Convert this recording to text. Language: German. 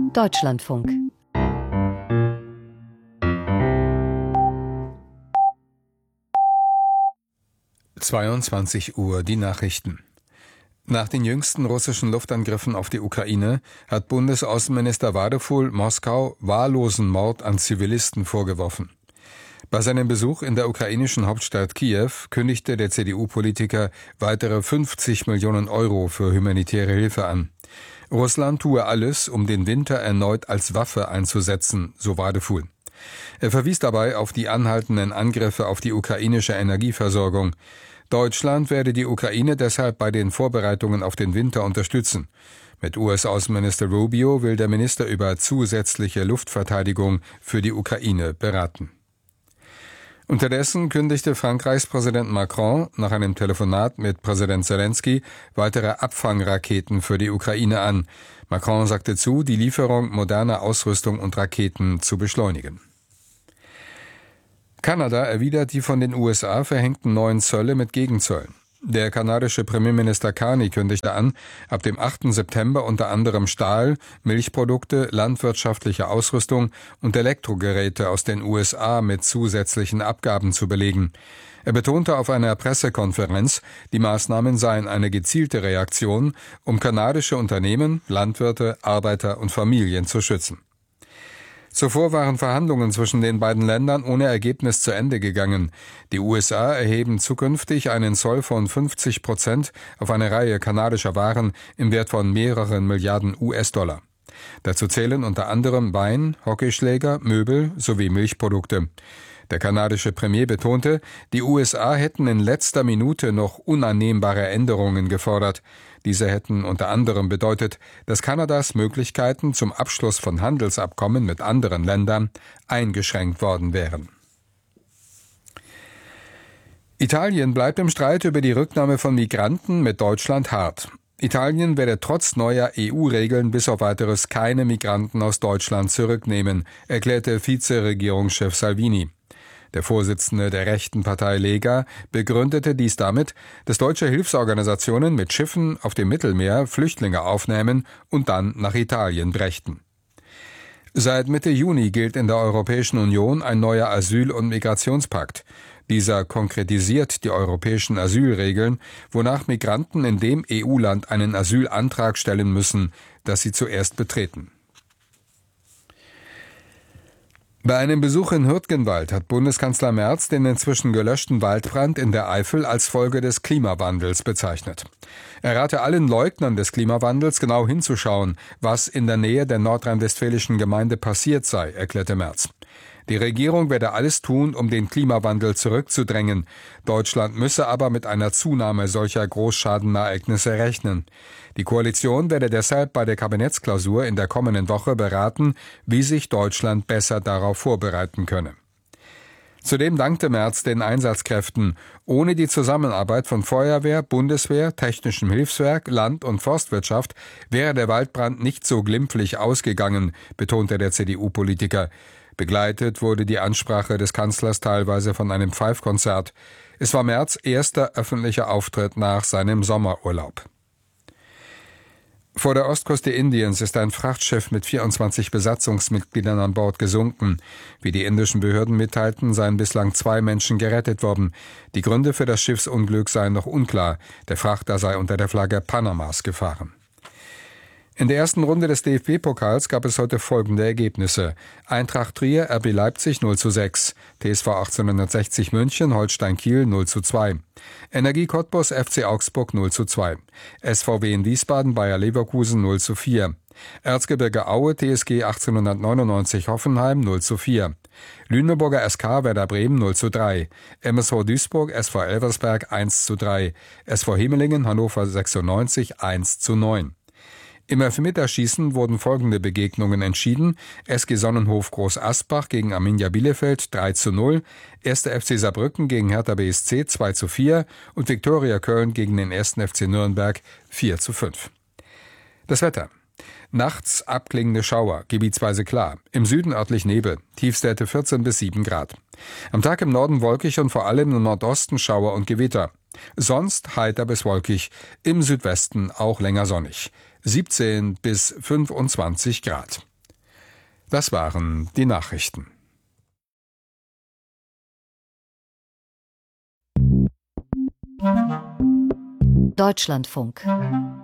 Deutschlandfunk. (22 Uhr) die Nachrichten. Nach den jüngsten russischen Luftangriffen auf die Ukraine hat Bundesaußenminister Wadefuhl Moskau wahllosen Mord an Zivilisten vorgeworfen. Bei seinem Besuch in der ukrainischen Hauptstadt Kiew kündigte der CDU-Politiker weitere 50 Millionen Euro für humanitäre Hilfe an. Russland tue alles, um den Winter erneut als Waffe einzusetzen, so Wadefuhl. Er verwies dabei auf die anhaltenden Angriffe auf die ukrainische Energieversorgung. Deutschland werde die Ukraine deshalb bei den Vorbereitungen auf den Winter unterstützen. Mit US-Außenminister Rubio will der Minister über zusätzliche Luftverteidigung für die Ukraine beraten. Unterdessen kündigte Frankreichs Präsident Macron nach einem Telefonat mit Präsident Zelensky weitere Abfangraketen für die Ukraine an. Macron sagte zu, die Lieferung moderner Ausrüstung und Raketen zu beschleunigen. Kanada erwidert die von den USA verhängten neuen Zölle mit Gegenzöllen. Der kanadische Premierminister Carney kündigte an, ab dem 8. September unter anderem Stahl, Milchprodukte, landwirtschaftliche Ausrüstung und Elektrogeräte aus den USA mit zusätzlichen Abgaben zu belegen. Er betonte auf einer Pressekonferenz, die Maßnahmen seien eine gezielte Reaktion, um kanadische Unternehmen, Landwirte, Arbeiter und Familien zu schützen. Zuvor waren Verhandlungen zwischen den beiden Ländern ohne Ergebnis zu Ende gegangen. Die USA erheben zukünftig einen Zoll von 50% auf eine Reihe kanadischer Waren im Wert von mehreren Milliarden US-Dollar. Dazu zählen unter anderem Wein, Hockeyschläger, Möbel sowie Milchprodukte. Der kanadische Premier betonte, die USA hätten in letzter Minute noch unannehmbare Änderungen gefordert. Diese hätten unter anderem bedeutet, dass Kanadas Möglichkeiten zum Abschluss von Handelsabkommen mit anderen Ländern eingeschränkt worden wären. Italien bleibt im Streit über die Rücknahme von Migranten mit Deutschland hart. Italien werde trotz neuer EU-Regeln bis auf Weiteres keine Migranten aus Deutschland zurücknehmen, erklärte Vizeregierungschef Salvini. Der Vorsitzende der rechten Partei Lega begründete dies damit, dass deutsche Hilfsorganisationen mit Schiffen auf dem Mittelmeer Flüchtlinge aufnehmen und dann nach Italien brächten. Seit Mitte Juni gilt in der Europäischen Union ein neuer Asyl- und Migrationspakt. Dieser konkretisiert die europäischen Asylregeln, wonach Migranten in dem EU-Land einen Asylantrag stellen müssen, das sie zuerst betreten. Bei einem Besuch in Hürtgenwald hat Bundeskanzler Merz den inzwischen gelöschten Waldbrand in der Eifel als Folge des Klimawandels bezeichnet. Er rate allen Leugnern des Klimawandels genau hinzuschauen, was in der Nähe der nordrhein-westfälischen Gemeinde passiert sei, erklärte Merz. Die Regierung werde alles tun, um den Klimawandel zurückzudrängen. Deutschland müsse aber mit einer Zunahme solcher Großschadenereignisse rechnen. Die Koalition werde deshalb bei der Kabinettsklausur in der kommenden Woche beraten, wie sich Deutschland besser darauf vorbereiten könne. Zudem dankte Merz den Einsatzkräften. Ohne die Zusammenarbeit von Feuerwehr, Bundeswehr, Technischem Hilfswerk, Land- und Forstwirtschaft wäre der Waldbrand nicht so glimpflich ausgegangen, betonte der CDU-Politiker. Begleitet wurde die Ansprache des Kanzlers teilweise von einem Pfeifkonzert. Es war Merz' erster öffentlicher Auftritt nach seinem Sommerurlaub. Vor der Ostküste Indiens ist ein Frachtschiff mit 24 Besatzungsmitgliedern an Bord gesunken. Wie die indischen Behörden mitteilten, seien bislang 2 Menschen gerettet worden. Die Gründe für das Schiffsunglück seien noch unklar. Der Frachter sei unter der Flagge Panamas gefahren. In der ersten Runde des DFB-Pokals gab es heute folgende Ergebnisse. Eintracht Trier, RB Leipzig 0:6, TSV 1860 München, Holstein Kiel 0:2, Energie Cottbus, FC Augsburg 0:2, SVW in Wiesbaden, Bayer Leverkusen 0:4, Erzgebirge Aue, TSG 1899 Hoffenheim 0:4, Lüneburger SK Werder Bremen 0:3, MSV Duisburg, SV Elversberg 1:3, SV Hemelingen Hannover 96 1:9. Im Elfmeterschießen wurden folgende Begegnungen entschieden. SG Sonnenhof Groß Asbach gegen Arminia Bielefeld 3:0, 1. FC Saarbrücken gegen Hertha BSC 2:4 und Viktoria Köln gegen den 1. FC Nürnberg 4:5. Das Wetter. Nachts abklingende Schauer, gebietsweise klar. Im Süden örtlich Nebel, Tiefstwerte 14 bis 7 Grad. Am Tag im Norden wolkig und vor allem im Nordosten Schauer und Gewitter. Sonst heiter bis wolkig, im Südwesten auch länger sonnig. 17 bis 25 Grad. Das waren die Nachrichten. Deutschlandfunk.